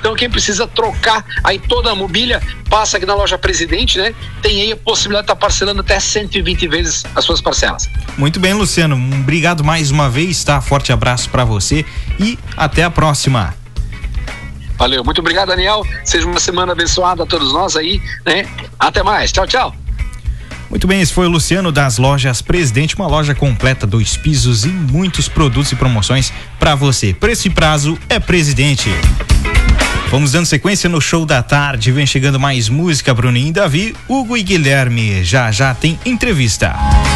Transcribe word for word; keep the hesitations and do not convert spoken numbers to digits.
Então quem precisa trocar aí toda a mobília, passa aqui na loja Presidente, né? Tem aí a possibilidade de estar parcelando até cento e vinte vezes as suas parcelas. Muito bem, Luciano, obrigado mais uma vez, tá? Forte abraço para você e até a próxima. Valeu, muito obrigado, Daniel. Seja uma semana abençoada a todos nós aí, né? Até mais, tchau, tchau. Muito bem, esse foi o Luciano das lojas Presidente, uma loja completa, dois pisos e muitos produtos e promoções para você. Preço e prazo é Presidente. Vamos dando sequência no show da tarde, vem chegando mais música, Bruninho e Davi, Hugo e Guilherme. Já já tem entrevista.